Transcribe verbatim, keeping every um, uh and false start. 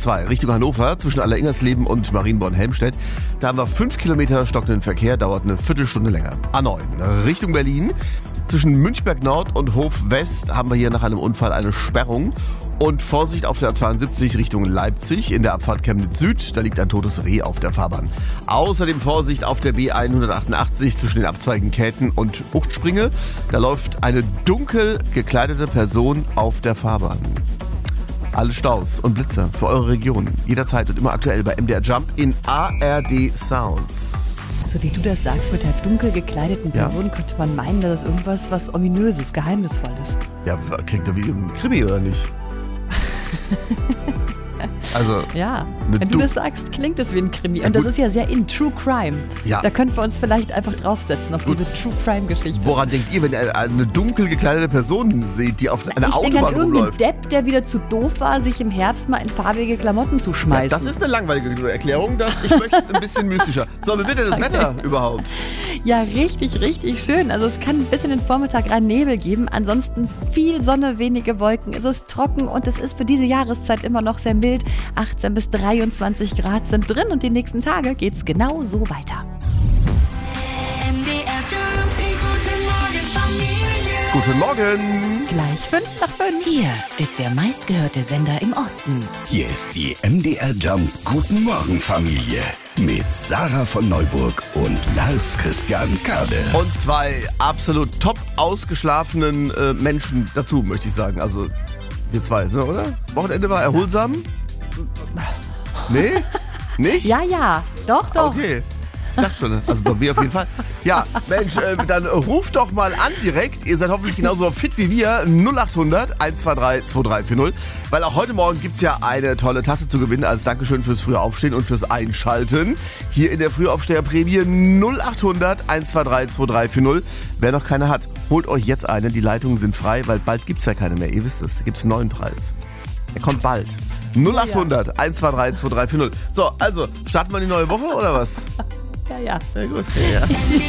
zwei Richtung Hannover zwischen Alleringersleben und Marienborn-Helmstedt. Da haben wir fünf Kilometer stockenden Verkehr, dauert eine Viertelstunde länger. A neun Richtung Berlin. Zwischen Münchberg Nord und Hof West haben wir hier nach einem Unfall eine Sperrung. Und Vorsicht auf der A zweiundsiebzig Richtung Leipzig in der Abfahrt Chemnitz Süd. Da liegt ein totes Reh auf der Fahrbahn. Außerdem Vorsicht auf der B hundertachtundachtzig zwischen den Abzweigen Käthen und Buchtspringe. Da läuft eine dunkel gekleidete Person auf der Fahrbahn. Alle Staus und Blitzer für eure Region. Jederzeit und immer aktuell bei M D R Jump in A R D Sounds. So wie du das sagst, mit der dunkel gekleideten Person, ja, könnte man meinen, dass es irgendwas was Ominöses, Geheimnisvolles. Ja, klingt doch wie ein Krimi, oder nicht? Also, ja, wenn du das sagst, klingt es wie ein Krimi. Ja, und das ist ja sehr in True Crime. Ja. Da könnten wir uns vielleicht einfach draufsetzen auf gut. diese True Crime-Geschichte. Woran denkt ihr, wenn ihr eine dunkel gekleidete Person seht, die auf einer ich Autobahn denke an rumläuft? Irgendein Depp, der wieder zu doof war, sich im Herbst mal in farbige Klamotten zu schmeißen. Ja, das ist eine langweilige Erklärung. Das, ich möchte es ein bisschen mystischer. So, aber bitte das okay. Wetter überhaupt. Ja, richtig, richtig schön. Also es kann bis in den Vormittag rein Nebel geben. Ansonsten viel Sonne, wenige Wolken. Es ist trocken und es ist für diese Jahreszeit immer noch sehr mild. achtzehn bis dreiundzwanzig Grad sind drin und die nächsten Tage geht's genau so weiter. M D R Jump, die guten Morgen Familie. Guten Morgen. Gleich fünf nach fünf. Hier ist der meistgehörte Sender im Osten. Hier ist die M D R Jump Guten Morgen Familie mit Sarah von Neuburg und Lars Christian Kade. Und zwei absolut top ausgeschlafenen äh, Menschen dazu, möchte ich sagen. Also wir zwei, sind wir, oder? Wochenende war erholsam? Nee? Nicht? Ja, ja. Doch, doch. Okay. Ich dachte schon, also bei mir auf jeden Fall. Ja, Mensch, äh, dann ruft doch mal an direkt. Ihr seid hoffentlich genauso fit wie wir. null acht hundert, eins zwei drei, zwei drei vier null. Weil auch heute Morgen gibt es ja eine tolle Tasse zu gewinnen. Als Dankeschön fürs frühe Aufstehen und fürs Einschalten. Hier in der Frühaufsteherprämie null acht hundert, eins zwei drei, zwei drei vier null. Wer noch keine hat, holt euch jetzt eine. Die Leitungen sind frei, weil bald gibt es ja keine mehr. Ihr wisst es, da gibt es einen neuen Preis. Er kommt bald. null acht hundert, eins zwei drei, zwei drei vier null. So, also, starten wir die neue Woche oder was? Ja, ja. Sehr gut. Ja, ja.